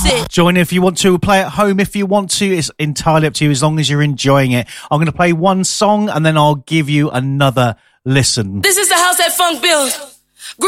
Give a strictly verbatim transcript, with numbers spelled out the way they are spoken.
shit. Join if you want to, play at home if you want to. It's entirely up to you as long as you're enjoying it. I'm going to play one song and then I'll give you another listen. This is the house that funk builds.